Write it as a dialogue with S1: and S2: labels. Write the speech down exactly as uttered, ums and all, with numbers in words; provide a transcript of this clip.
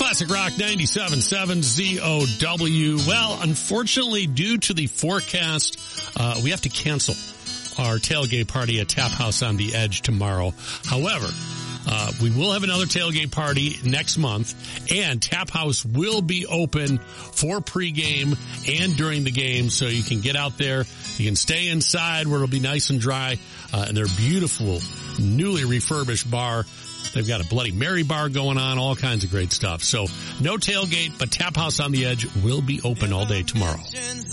S1: Classic Rock ninety-seven point seven Z O W. Well, unfortunately, due to the forecast, uh, we have to cancel our tailgate party at Tap House on the Edge tomorrow. However, uh, we will have another tailgate party next month, and Tap House will be open for pregame and during the game, so you can get out there. You can stay inside where it'll be nice and dry, uh, and their beautiful, newly refurbished bar. They've got a Bloody Mary bar going on, all kinds of great stuff. So no tailgate, but Tap House on the Edge will be open all day tomorrow.